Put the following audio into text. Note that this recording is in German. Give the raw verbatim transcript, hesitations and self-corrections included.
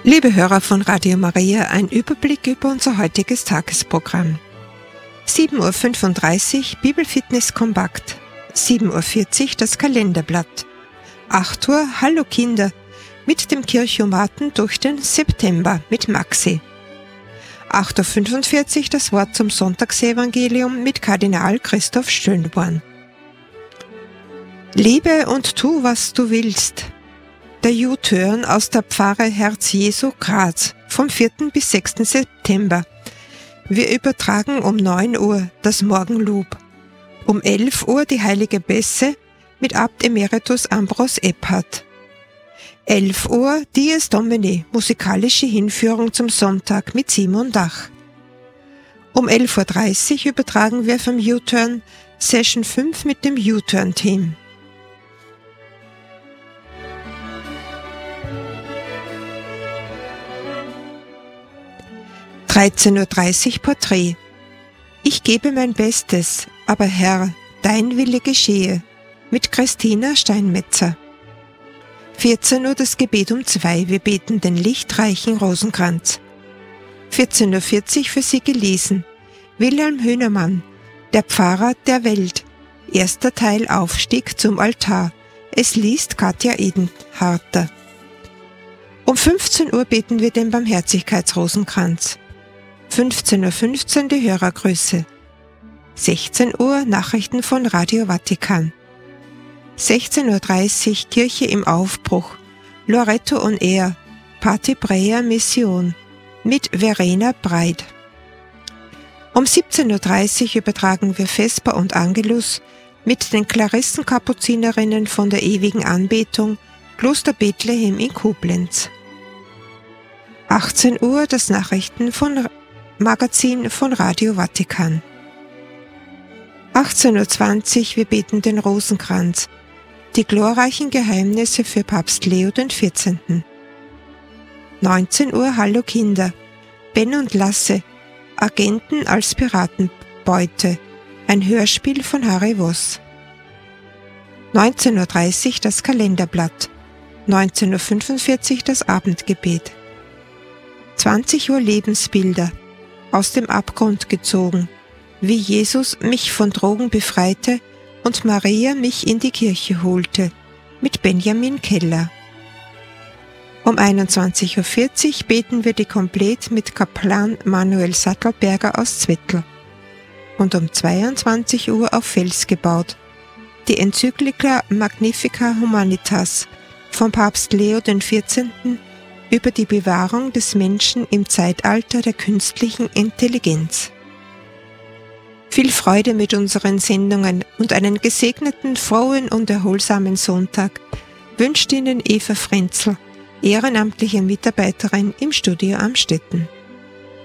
Liebe Hörer von Radio Maria, ein Überblick über unser heutiges Tagesprogramm. sieben Uhr fünfunddreißig Bibelfitness kompakt, sieben Uhr vierzig das Kalenderblatt, acht Uhr Hallo Kinder mit dem Kirchomaten durch den September mit Maxi, acht Uhr fünfundvierzig das Wort zum Sonntagsevangelium mit Kardinal Christoph Schönborn. Liebe und tu, was du willst. Der U-Turn aus der Pfarre Herz Jesu Graz vom vierten bis sechsten September. Wir übertragen um neun Uhr das Morgenlob. Um elf Uhr die Heilige Messe mit Abt Emeritus Ambros Epphardt. elf Uhr Dies Domini, musikalische Hinführung zum Sonntag mit Simon Dach. Um elf Uhr dreißig übertragen wir vom U-Turn Session fünf mit dem U-Turn-Team. dreizehn Uhr dreißig Porträt. Ich gebe mein Bestes, aber Herr, dein Wille geschehe, mit Christina Steinmetzer. vierzehn Uhr das Gebet um zwei, wir beten den lichtreichen Rosenkranz. vierzehn Uhr vierzig für Sie gelesen. Wilhelm Höhnermann, der Pfarrer der Welt. Erster Teil Aufstieg zum Altar. Es liest Katja Edenharter. Um fünfzehn Uhr beten wir den Barmherzigkeitsrosenkranz. fünfzehn Uhr fünfzehn die Hörergrüße. sechzehn Uhr Nachrichten von Radio Vatikan. sechzehn Uhr dreißig Kirche im Aufbruch. Loretto on Air. Patti Brea Mission mit Verena Breit. Um siebzehn Uhr dreißig übertragen wir Vesper und Angelus mit den Klarissenkapuzinerinnen von der ewigen Anbetung Kloster Bethlehem in Koblenz. achtzehn Uhr das Nachrichten von Magazin von Radio Vatikan. achtzehn Uhr zwanzig wir beten den Rosenkranz. Die glorreichen Geheimnisse für Papst Leo den vierzehnten. neunzehn Uhr Hallo Kinder. Ben und Lasse. Agenten als Piratenbeute. Ein Hörspiel von Harry Voss. neunzehn Uhr dreißig das Kalenderblatt. neunzehn Uhr fünfundvierzig das Abendgebet. zwanzig Uhr Lebensbilder. Aus dem Abgrund gezogen. Wie Jesus mich von Drogen befreite und Maria mich in die Kirche holte. Mit Benjamin Keller. Um einundzwanzig Uhr vierzig beten wir die Komplett mit Kaplan Manuel Sattelberger aus Zwettl. Und um zweiundzwanzig Uhr auf Fels gebaut. Die Enzyklika Magnifica Humanitas von Papst Leo den vierzehnten über die Bewahrung des Menschen im Zeitalter der künstlichen Intelligenz. Viel Freude mit unseren Sendungen und einen gesegneten, frohen und erholsamen Sonntag wünscht Ihnen Eva Frenzel, ehrenamtliche Mitarbeiterin im Studio Amstetten.